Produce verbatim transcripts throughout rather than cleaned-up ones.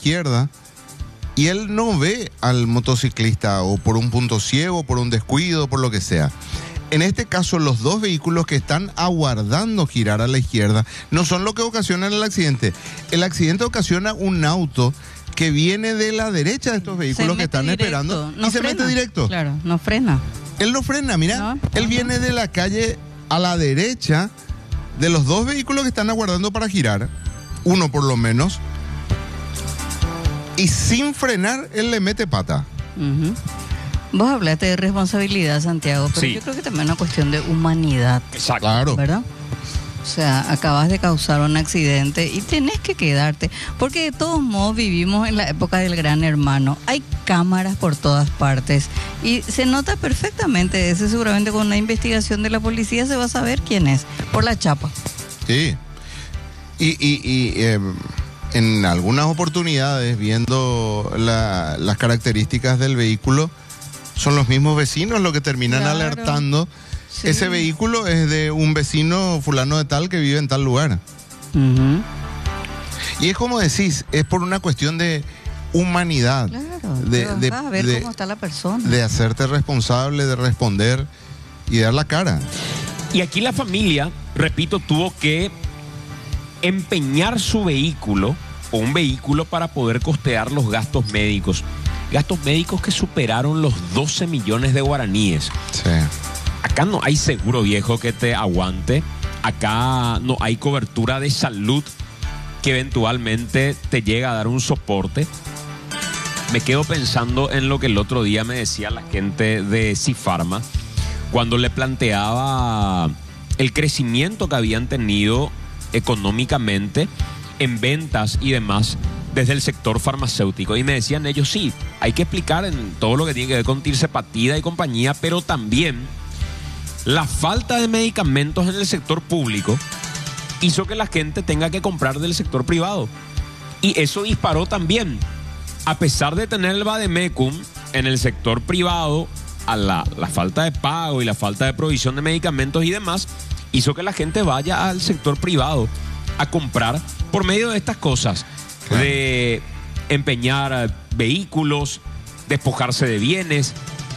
izquierda y él no ve al motociclista o por un punto ciego, por un descuido, por lo que sea. En este caso, los dos vehículos que están aguardando girar a la izquierda no son lo que ocasionan el accidente. El accidente ocasiona un auto que viene de la derecha de estos vehículos que están directo, esperando no y se frena, mete directo. Claro, no frena. Él no frena, mira. No, él no. viene de la calle a la derecha de los dos vehículos que están aguardando para girar, uno por lo menos, y sin frenar, él le mete pata. Uh-huh. Vos hablaste de responsabilidad, Santiago, pero sí. Yo creo que también es una cuestión de humanidad. Exacto. Claro. ¿Verdad? O sea, acabas de causar un accidente y tenés que quedarte, porque de todos modos vivimos en la época del Gran Hermano. Hay cámaras por todas partes y se nota perfectamente. Ese seguramente con una investigación de la policía se va a saber quién es, por la chapa. Sí. Y, y, y eh, en algunas oportunidades, viendo la, las características del vehículo, son los mismos vecinos los que terminan claro. alertando. Sí. Ese vehículo es de un vecino fulano de tal que vive en tal lugar. Uh-huh. Y es como decís, es por una cuestión de humanidad. Claro, de, de, vas a ver de, cómo está la persona. De hacerte responsable, de responder y de dar la cara. Y aquí la familia, repito, tuvo que empeñar su vehículo o un vehículo para poder costear los gastos médicos. Gastos médicos que superaron los doce millones de guaraníes. Sí. Acá no hay seguro viejo que te aguante. Acá no hay cobertura de salud que eventualmente te llega a dar un soporte. Me quedo pensando en lo que el otro día me decía la gente de Cifarma cuando le planteaba el crecimiento que habían tenido económicamente en ventas y demás desde el sector farmacéutico. Y me decían ellos, sí, hay que explicar en todo lo que tiene que ver con tirsepatida y compañía, pero también la falta de medicamentos en el sector público hizo que la gente tenga que comprar del sector privado. Y eso disparó también, a pesar de tener el vademecum en el sector privado, a la, la falta de pago y la falta de provisión de medicamentos y demás, hizo que la gente vaya al sector privado a comprar por medio de estas cosas, claro. de empeñar vehículos, despojarse de bienes,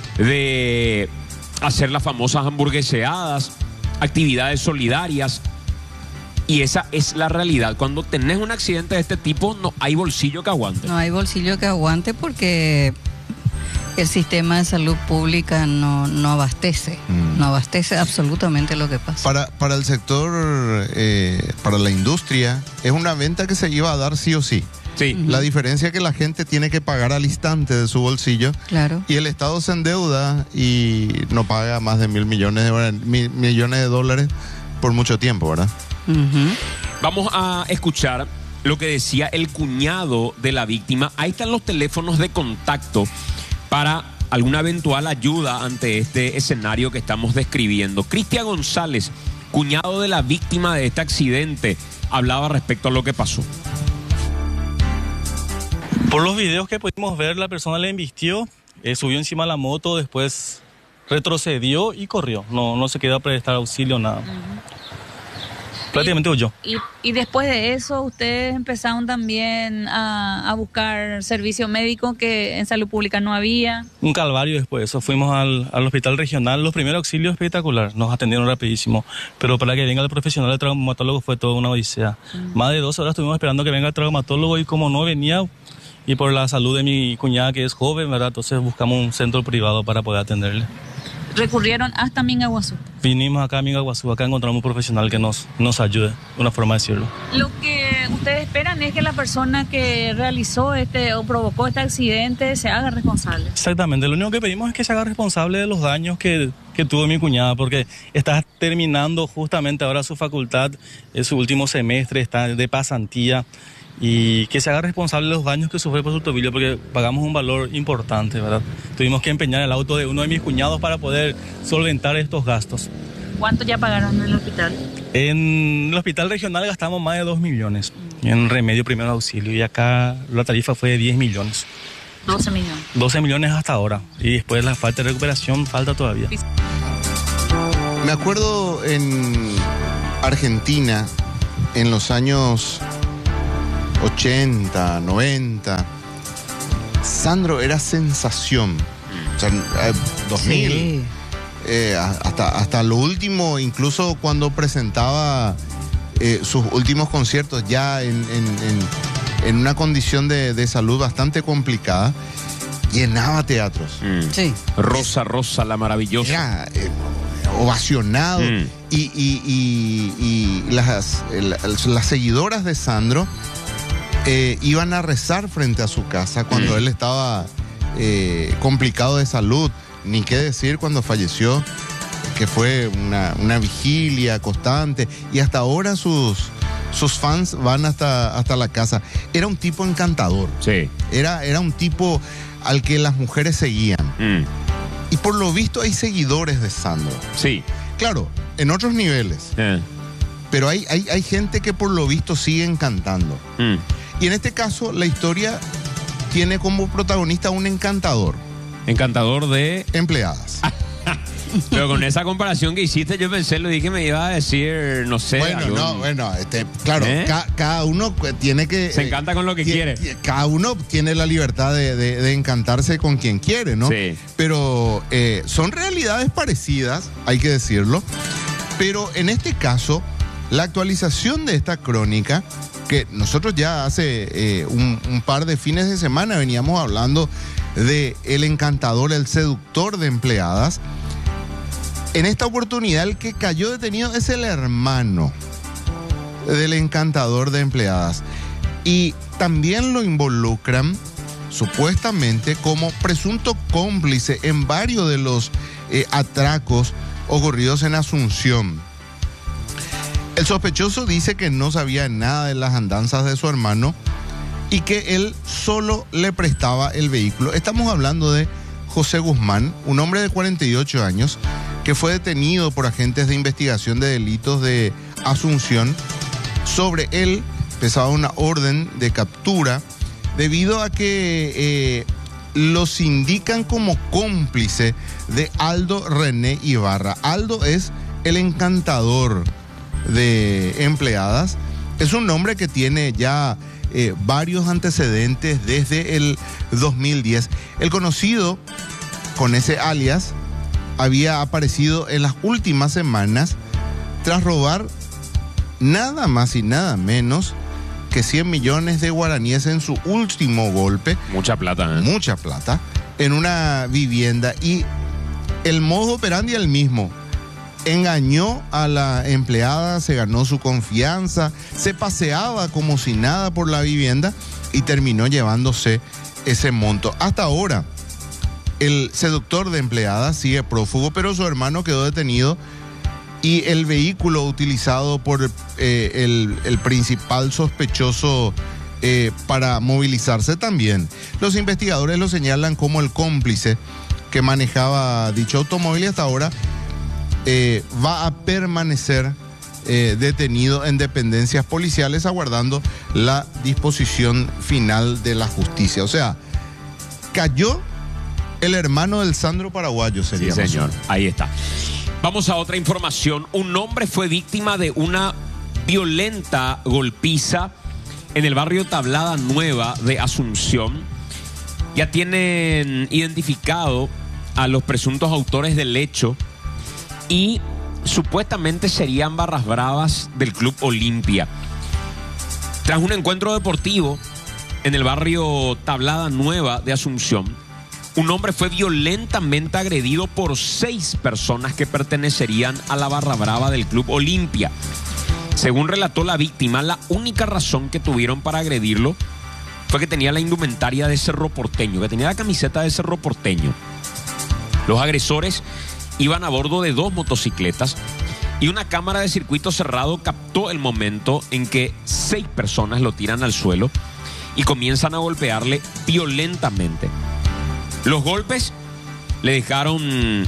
de hacer las famosas hamburgueseadas, actividades solidarias. Y esa es la realidad. Cuando tenés un accidente de este tipo, no hay bolsillo que aguante. No hay bolsillo que aguante porque el sistema de salud pública no, no abastece. Mm. No abastece absolutamente lo que pasa. Para, para el sector, eh, para la industria, es una venta que se iba a dar sí o sí. Sí. Uh-huh. La diferencia es que la gente tiene que pagar al instante de su bolsillo. Claro. Y el Estado se endeuda y no paga más de mil millones de, mil millones de dólares por mucho tiempo, ¿verdad? Uh-huh. Vamos a escuchar lo que decía el cuñado de la víctima. Ahí están los teléfonos de contacto para alguna eventual ayuda ante este escenario que estamos describiendo. Cristian González, cuñado de la víctima de este accidente, hablaba respecto a lo que pasó. Por los videos que pudimos ver, la persona le embistió, eh, subió encima de la moto, después retrocedió y corrió. No, no se quedó a prestar auxilio, nada. Uh-huh. Prácticamente huyó. Y, y después de eso, ustedes empezaron también a, a buscar servicio médico que en salud pública no había. Un calvario después de eso. Fuimos al, al hospital regional. Los primeros auxilios espectacular. Nos atendieron rapidísimo. Pero para que venga el profesional de traumatólogo fue toda una odisea. Uh-huh. Más de dos horas estuvimos esperando que venga el traumatólogo y como no venía, y por la salud de mi cuñada que es joven, ¿verdad? Entonces buscamos un centro privado para poder atenderle. ¿Recurrieron hasta Mingaguazú? Vinimos acá a Mingaguazú, acá encontramos un profesional que nos, nos ayude, una forma de decirlo. Lo que ustedes esperan es que la persona que realizó este o provocó este accidente se haga responsable. Exactamente, lo único que pedimos es que se haga responsable de los daños que, que tuvo mi cuñada, porque está terminando justamente ahora su facultad, es su último semestre, está de pasantía, y que se haga responsable de los daños que sufrió por su tobillo, porque pagamos un valor importante, ¿verdad? Tuvimos que empeñar el auto de uno de mis cuñados para poder solventar estos gastos. ¿Cuánto ya pagaron en el hospital? En el hospital regional gastamos más de dos millones, mm. en remedio primero auxilio, y acá la tarifa fue de diez millones. doce millones. doce millones hasta ahora, y después la falta de recuperación falta todavía. Me acuerdo en Argentina, en los años ochenta, noventa, Sandro era sensación. O sea, eh, dos mil, Sí. eh, hasta, hasta lo último, incluso cuando presentaba eh, sus últimos conciertos ya en, en, en, en una condición de, de salud bastante complicada, llenaba teatros. Mm. Sí. Rosa, Rosa, la maravillosa. Era eh, ovacionado. Mm. Y, y- y- y las, las, las seguidoras de Sandro eh, iban a rezar frente a su casa cuando Mm. él estaba eh, complicado de salud. Ni qué decir cuando falleció, que fue una, una vigilia constante. Y hasta ahora sus, sus fans van hasta, hasta la casa. Era un tipo encantador. Sí. Era, era un tipo al que las mujeres seguían. Mm. Y por lo visto hay seguidores de Sandro. Sí. Claro, en otros niveles. Eh. Pero hay, hay, hay gente que por lo visto siguen cantando. Mm. Y en este caso, la historia tiene como protagonista un encantador. Encantador de... Empleadas. Pero con esa comparación que hiciste, yo pensé, lo dije, me iba a decir, no sé. Bueno, algún- no, bueno, este, claro, ¿Eh? ca- cada uno tiene que... Se encanta con lo que tie- quiere. tie- Cada uno tiene la libertad de, de- de encantarse con quien quiere, ¿no? Sí. Pero eh, son realidades parecidas, hay que decirlo. Pero en este caso, la actualización de esta crónica, que nosotros ya hace eh, un, un par de fines de semana veníamos hablando de el encantador, el seductor de empleadas. En esta oportunidad el que cayó detenido es el hermano del encantador de empleadas. Y también lo involucran supuestamente como presunto cómplice en varios de los eh, atracos ocurridos en Asunción. El sospechoso dice que no sabía nada de las andanzas de su hermano y que él solo le prestaba el vehículo. Estamos hablando de José Guzmán, un hombre de cuarenta y ocho años que fue detenido por agentes de investigación de delitos de Asunción. Sobre él pesaba una orden de captura debido a que eh, los indican como cómplice de Aldo René Ibarra. Aldo es el encantador de empleadas. Es un hombre que tiene ya eh, varios antecedentes desde el dos mil diez. El conocido con ese alias había aparecido en las últimas semanas tras robar nada más y nada menos que cien millones de guaraníes en su último golpe. Mucha plata, ¿eh? Mucha plata, en una vivienda. Y el modo operandi el mismo. Engañó a la empleada, se ganó su confianza, se paseaba como si nada por la vivienda y terminó llevándose ese monto. Hasta ahora, el seductor de empleadas sigue prófugo, pero su hermano quedó detenido y el vehículo utilizado por eh, el, el principal sospechoso eh, para movilizarse también. Los investigadores lo señalan como el cómplice que manejaba dicho automóvil y hasta ahora eh, va a permanecer eh, detenido en dependencias policiales aguardando la disposición final de la justicia. O sea, cayó el hermano del Sandro paraguayo, sería. Sí, más o señor. menos. Ahí está. Vamos a otra información. Un hombre fue víctima de una violenta golpiza en el barrio Tablada Nueva de Asunción. Ya tienen identificado a los presuntos autores del hecho y supuestamente serían barras bravas del Club Olimpia. Tras un encuentro deportivo en el barrio Tablada Nueva de Asunción, un hombre fue violentamente agredido por seis personas que pertenecerían a la barra brava del Club Olimpia. Según relató la víctima, la única razón que tuvieron para agredirlo fue que tenía la indumentaria de Cerro Porteño, que tenía la camiseta de Cerro Porteño. Los agresores iban a bordo de dos motocicletas y una cámara de circuito cerrado captó el momento en que seis personas lo tiran al suelo y comienzan a golpearle violentamente. Los golpes le dejaron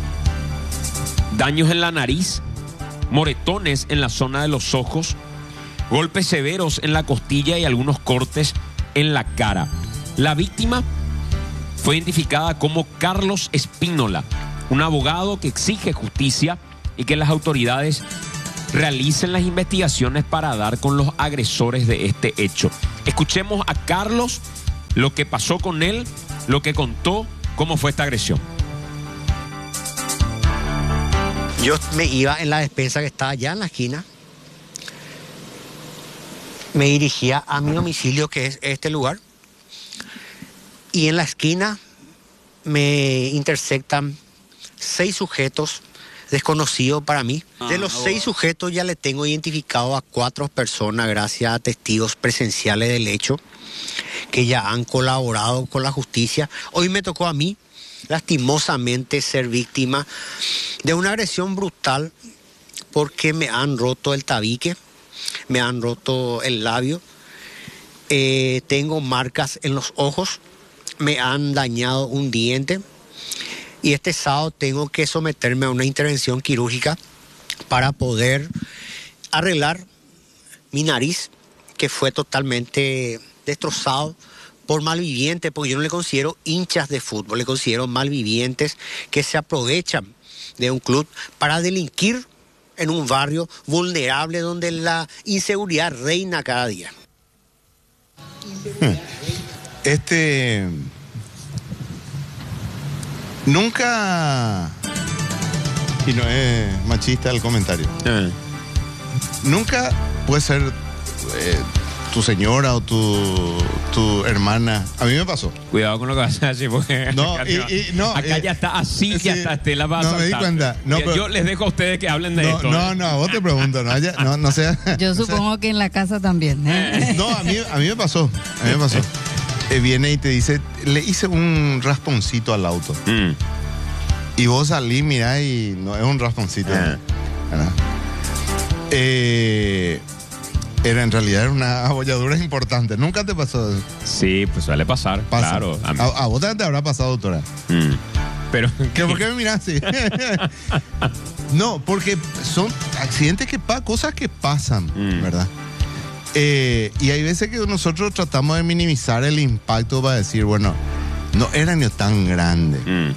daños en la nariz, moretones en la zona de los ojos, golpes severos en la costilla y algunos cortes en la cara. La víctima fue identificada como Carlos Espínola, un abogado que exige justicia y que las autoridades realicen las investigaciones para dar con los agresores de este hecho. Escuchemos a Carlos lo que pasó con él, lo que contó, cómo fue esta agresión. Yo me iba en la despensa que estaba allá en la esquina. Me dirigía a mi domicilio, que es este lugar. Y en la esquina me intersectan seis sujetos desconocidos para mí. De los seis sujetos ya le tengo identificado a cuatro personas gracias a testigos presenciales del hecho que ya han colaborado con la justicia. Hoy me tocó a mí, lastimosamente, ser víctima de una agresión brutal porque me han roto el tabique, me han roto el labio, eh, tengo marcas en los ojos, me han dañado un diente y este sábado tengo que someterme a una intervención quirúrgica para poder arreglar mi nariz, que fue totalmente destrozado por malvivientes, porque yo no le considero hinchas de fútbol, le considero malvivientes que se aprovechan de un club para delinquir en un barrio vulnerable donde la inseguridad reina cada día. Este... Nunca... Y no es machista el comentario. Eh. Nunca puede ser eh, tu señora o tu, tu hermana. A mí me pasó. Cuidado con lo que vas a decir, porque No, acá, y- y- no, acá eh, ya está así, ya sí, está Estela va a no me di saltar. cuenta. No, Mira, pero- yo les dejo a ustedes que hablen de No, esto. no, ¿eh? no, a vos te pregunto, no, haya- no, no sea... Yo o sea, supongo que en la casa también. ¿eh? No, a mí, a mí me pasó, a mí me pasó. Eh, viene y te dice, le hice un rasponcito al auto. Mm. Y vos salís, mirá, y no es un rasponcito. Ah. ¿Verdad? Eh, era en realidad era una abolladura importante. ¿Nunca te pasó eso? Sí, pues suele pasar, Pasa. claro. A mí- A, a vos también te habrá pasado, doctora. Mm. Pero, ¿Qué, ¿Por qué me mirás así? No, porque son accidentes que pasan, cosas que pasan, Mm. ¿verdad? Eh, y hay veces que nosotros tratamos de minimizar el impacto para decir, bueno, no era ni tan grande. Mm,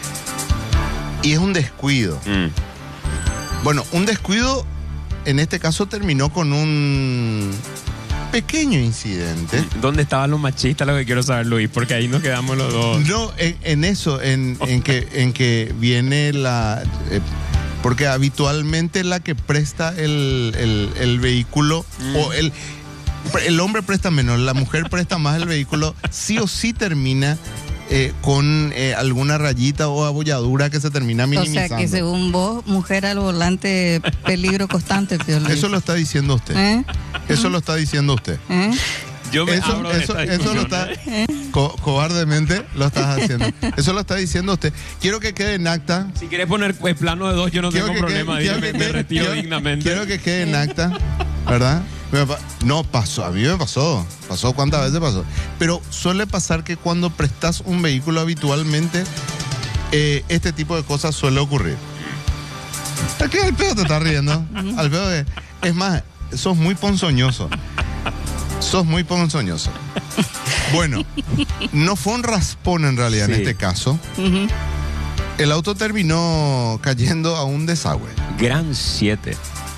Y es un descuido. mm. Bueno, un descuido en este caso terminó con un pequeño incidente. ¿Dónde estaban los machistas? Lo que quiero saber, Luis, porque ahí nos quedamos los dos. No, en, en eso, en, en que, en que viene la... eh, porque habitualmente la que presta el, el- el vehículo, Mm. o el, el hombre presta menos, la mujer presta más el vehículo, sí o sí termina eh, con eh, alguna rayita o abolladura que se termina O minimizando. sea que según vos, mujer al volante, peligro constante, Pio Luis. Eso lo está diciendo usted. ¿Eh? Eso lo está diciendo usted. ¿Eh? Yo me Eso, abro de eso, esta eso lo discusión, está ¿eh? co- cobardemente lo estás haciendo. Eso lo está diciendo usted. Quiero que quede en acta. Si quieres poner pues, plano de dos, yo no Quiero tengo que problema. quede- Dime, quiero me, que me quede- retiro quiero- dignamente. Quiero que quede en acta, ¿verdad? Me pa- No pasó, a mí me pasó. Pasó cuántas veces pasó. Pero suele pasar que cuando prestas un vehículo habitualmente, eh, este tipo de cosas suele ocurrir. ¿A qué al pedo te estás riendo? Al pedo de- Es más, sos muy ponzoñoso. Sos muy ponzoñoso. Bueno, no fue un raspón en realidad Sí. en este caso. Ujú. El auto terminó cayendo a un desagüe. Gran siete.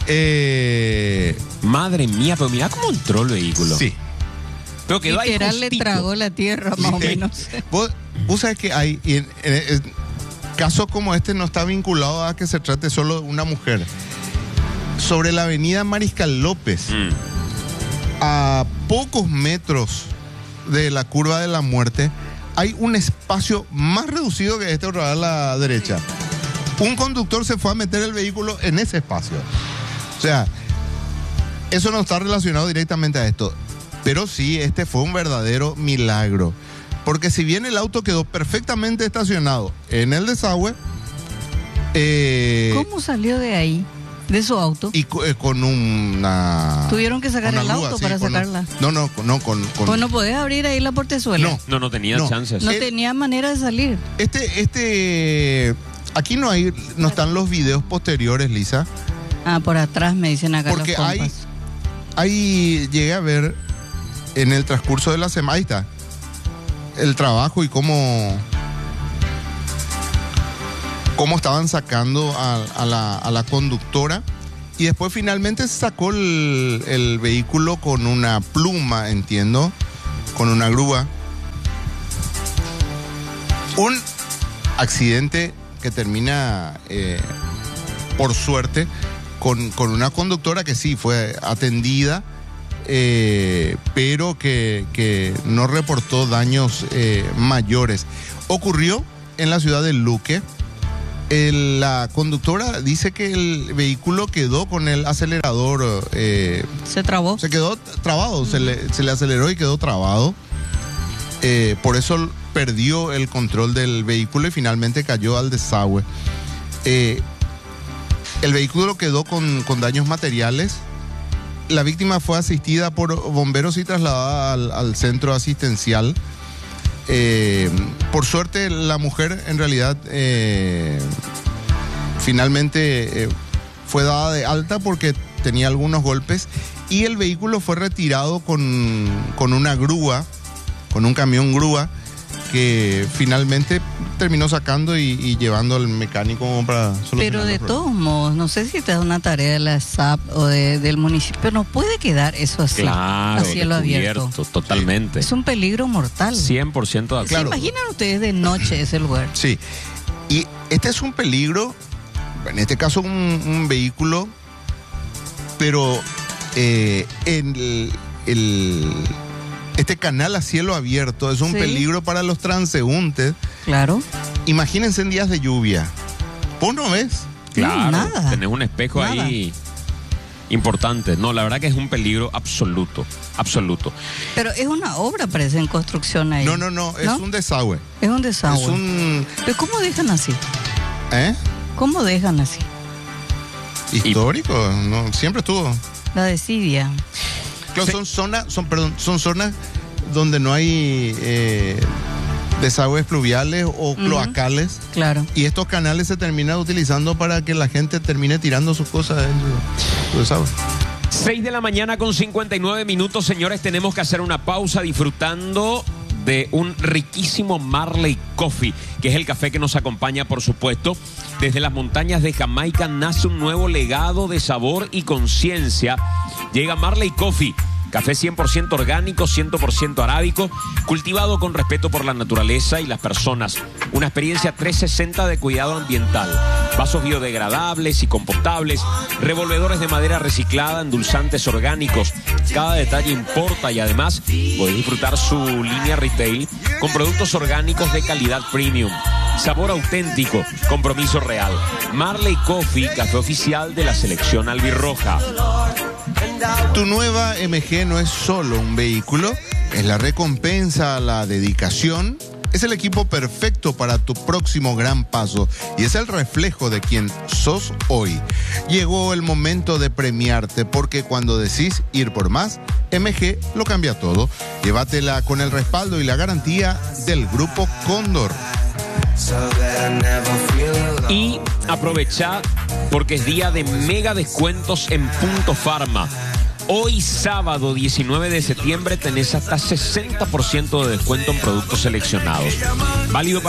Eh, Madre mía, pero mira cómo entró el vehículo. sí. Pero quedó ahí Literal le justito. tragó la tierra, más o Literal. menos. Vos, vos sabés que hay, y en, en- en casos como este no está vinculado a que se trate solo de una mujer. Sobre la avenida Mariscal López, Mm. a pocos metros de la curva de la muerte, hay un espacio más reducido que este otro a la derecha. Un conductor se fue a meter el vehículo en ese espacio. O sea, eso no está relacionado directamente a esto. Pero sí, este fue un verdadero milagro. Porque si bien el auto quedó perfectamente estacionado en el desagüe, eh, ¿Cómo salió de ahí? De su auto. y co- eh, con una... Tuvieron que sacar una el grúa, auto sí, para con un- sacarla. no, no, con- no, con... con- Pues no podés abrir ahí la portezuela. No. No, no tenía No. chances. No Eh, tenía manera de salir. Este, este... Aquí no hay, no están los videos posteriores, Lisa. Ah, por atrás me dicen acá Porque los hay, compas. ahí llegué a ver en el transcurso de la semana, ahí está, el trabajo y cómo, cómo estaban sacando a, a la, a la conductora Y después finalmente se sacó el, el vehículo con una pluma, entiendo, con una grúa. Un accidente que termina, eh, por suerte, con, con una conductora que sí fue atendida, eh, pero que, que no reportó daños eh, mayores. Ocurrió en la ciudad de Luque. El, la conductora dice que el vehículo quedó con el acelerador. Eh, ¿Se trabó? Se quedó trabado, se le, se le aceleró y quedó trabado. Eh, por eso perdió el control del vehículo y finalmente cayó al desagüe. Eh, el vehículo quedó con, con daños materiales. La víctima fue asistida por bomberos y trasladada al, al centro asistencial. Eh, por suerte la mujer en realidad eh, finalmente eh, fue dada de alta porque tenía algunos golpes y el vehículo fue retirado con, con una grúa, con un camión grúa que finalmente terminó sacando y, y llevando al mecánico para solucionar. Pero de todos modos, no sé si te da una tarea de la S A P o de, del municipio, no puede quedar eso así, Claro, a cielo abierto. Totalmente. Es un peligro mortal. cien por ciento de ¿Se acuerdo. imaginan ustedes de noche ese lugar? Sí, y este es un peligro, en este caso un, un vehículo, pero eh, en el, el, este canal a cielo abierto es un Sí. peligro para los transeúntes. Claro. Imagínense en días de lluvia. ¿Vos no ves? Claro, No, nada. tenés un espejo Nada. ahí importante. No, la verdad que es un peligro absoluto, absoluto. Pero es una obra, parece, en construcción ahí. No, no, no, es ¿No? un desagüe. Es un desagüe. Es un... ¿Pero cómo dejan así? ¿Eh? ¿Cómo dejan así? Histórico, no, siempre estuvo. La desidia. Claro, son zonas, son, perdón, son zonas donde no hay eh, desagües pluviales o cloacales. Claro. Y estos canales se terminan utilizando para que la gente termine tirando sus cosas en su, su desagüe. seis de la mañana con cincuenta y nueve minutos, señores, tenemos que hacer una pausa disfrutando de un riquísimo Marley Coffee, que es el café que nos acompaña, por supuesto. Desde las montañas de Jamaica nace un nuevo legado de sabor y conciencia. Llega Marley Coffee, café cien por ciento orgánico, cien por ciento arábico, cultivado con respeto por la naturaleza y las personas. Una experiencia trescientos sesenta de cuidado ambiental. Vasos biodegradables y compostables, revolvedores de madera reciclada, endulzantes orgánicos. Cada detalle importa y además podés disfrutar su línea retail con productos orgánicos de calidad premium. Sabor auténtico, compromiso real. Marley Coffee, café oficial de la selección albirroja. Tu nueva M G no es solo un vehículo, es la recompensa a la dedicación. Es el equipo perfecto para tu próximo gran paso y es el reflejo de quien sos hoy. Llegó el momento de premiarte porque cuando decís ir por más, M G lo cambia todo. Llévatela con el respaldo y la garantía del Grupo Cóndor. Y aprovecha porque es día de mega descuentos en Punto Farma. Hoy sábado diecinueve de septiembre tenés hasta sesenta por ciento de descuento en productos seleccionados. Válido para